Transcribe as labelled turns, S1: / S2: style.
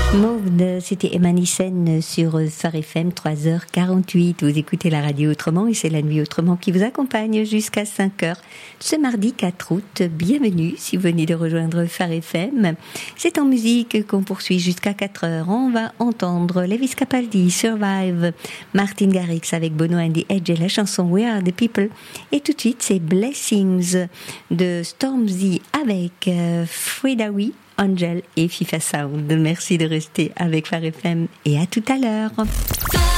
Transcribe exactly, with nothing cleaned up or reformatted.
S1: Maude, c'était Emma Nissen sur Phare F M, trois heures quarante-huit. Vous écoutez la radio autrement et c'est la nuit autrement qui vous accompagne jusqu'à cinq heures. Ce mardi quatre août, bienvenue si vous venez de rejoindre Phare F M. C'est en musique qu'on poursuit jusqu'à quatre heures. On va entendre Lewis Capaldi, Survive, Martin Garrix avec Bono and the Edge et la chanson We Are the People. Et tout de suite, c'est Blessings de Stormzy avec euh, Fredawi, Angel et FIFA Sound. Merci de rester avec Phare F M et à tout à l'heure.